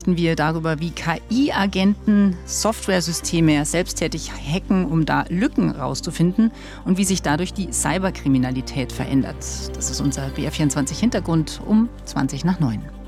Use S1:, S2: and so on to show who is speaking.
S1: wir darüber, wie KI-Agenten Softwaresysteme selbsttätig hacken, um da Lücken rauszufinden und wie sich dadurch die Cyberkriminalität verändert. Das ist unser BR24 Hintergrund um 20 nach 9.